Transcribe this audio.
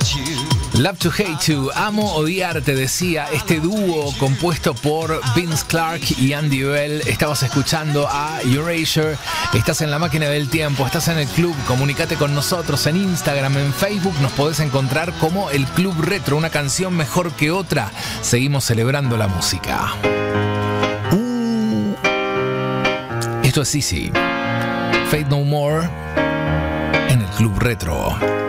Love to Hate You, amo odiarte, decía este dúo compuesto por Vince Clarke y Andy Bell. Estabas escuchando a Erasure, estás en la máquina del tiempo, estás en el club, comunícate con nosotros en Instagram, en Facebook, nos podés encontrar como el Club Retro, una canción mejor que otra. Seguimos celebrando la música. Esto es Easy, Fate No More, en el Club Retro.